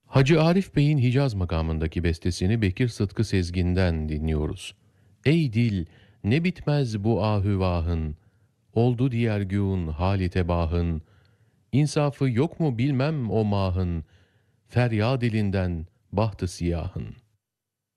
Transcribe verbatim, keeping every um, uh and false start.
Hacı Arif Bey'in Hicaz makamındaki bestesini Bekir Sıtkı Sezgin'den dinliyoruz. Ey dil, ne bitmez bu ahüvahın, oldu diğer gün hali tebahın, insafı yok mu bilmem o mahın, feryad dilinden bahtı siyahın.